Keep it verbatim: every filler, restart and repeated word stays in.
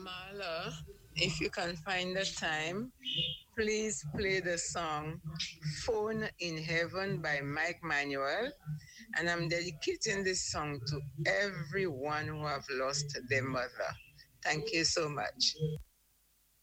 Marla, if you can find the time, please play the song Phone in Heaven by Mike Manuel. And I'm dedicating this song to everyone who have lost their mother. Thank you so much.